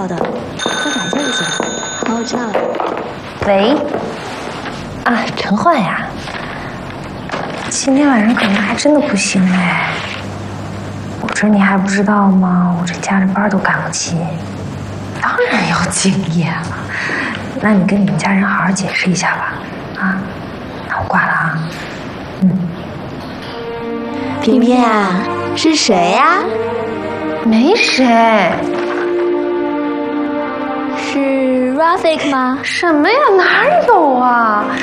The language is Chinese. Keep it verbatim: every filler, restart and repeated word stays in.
好的，再改进一下。好，我知道了。 喂，啊，陈焕呀，今天晚上可能还真的不行哎。我说你还不知道吗？我这家里班都赶不起。当然要敬业了，那你跟你们家人好好解释一下吧。啊，那我挂了啊。嗯。 萍萍啊，是谁呀？ 没谁。 是 Rafik 吗？ 什么呀？哪有啊？